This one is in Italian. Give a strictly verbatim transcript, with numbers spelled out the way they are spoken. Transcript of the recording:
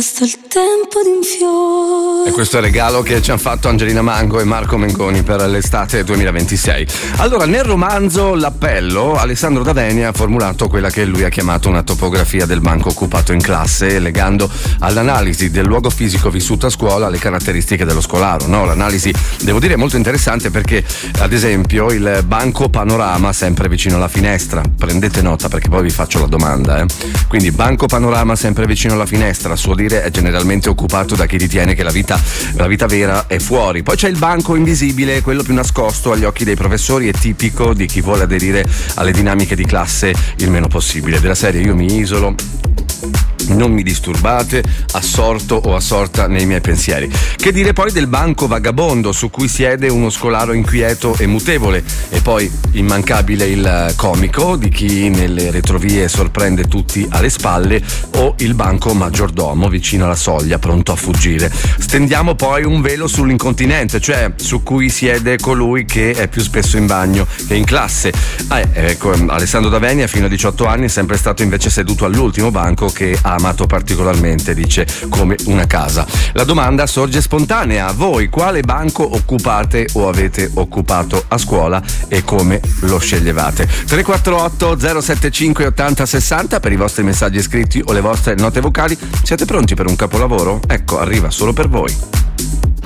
basta il tempo di un fiore. E questo è il regalo che ci hanno fatto Angelina Mango e Marco Mengoni per l'estate duemilaventisei. Allora, nel romanzo L'appello, Alessandro D'Avenia ha formulato quella che lui ha chiamato una topografia del banco occupato in classe, legando all'analisi del luogo fisico vissuto a scuola le caratteristiche dello scolaro, no? L'analisi, devo dire, è molto interessante perché, ad esempio, il banco panorama sempre vicino alla finestra. Prendete nota perché poi vi faccio la domanda, eh? Quindi banco panorama sempre vicino alla finestra, a suo dire è generalmente occupato da chi ritiene che la vita, la vita vera è fuori. Poi c'è il banco invisibile, quello più nascosto agli occhi dei professori, è tipico di chi vuole aderire alle dinamiche di classe il meno possibile. Della serie io mi isolo, non mi disturbate, assorto o assorta nei miei pensieri. Che dire poi del banco vagabondo su cui siede uno scolaro inquieto e mutevole, e poi immancabile il comico di chi nelle retrovie sorprende tutti alle spalle, o il banco maggiordomo vicino alla soglia pronto a fuggire. Stendiamo poi un velo sull'incontinente, cioè su cui siede colui che è più spesso in bagno che in classe. Ah, ecco, Alessandro D'Avenia fino a diciotto anni è sempre stato invece seduto all'ultimo banco, che ha amato particolarmente, dice, come una casa. La domanda sorge spontanea: voi quale banco occupate o avete occupato a scuola e come lo sceglievate? tre quattro otto zero sette cinque ottanta sessanta per i vostri messaggi scritti o le vostre note vocali. Siete pronti per un capolavoro? Ecco, arriva solo per voi.